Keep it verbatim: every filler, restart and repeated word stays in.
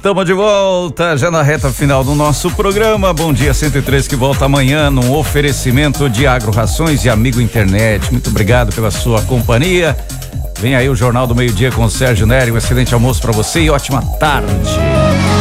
Estamos de volta, já na reta final do nosso programa. Bom dia cento e três, que volta amanhã num oferecimento de Agro Rações e Amigo Internet. Muito obrigado pela sua companhia. Vem aí o Jornal do Meio-Dia com o Sérgio Nery. Um excelente almoço para você e ótima tarde.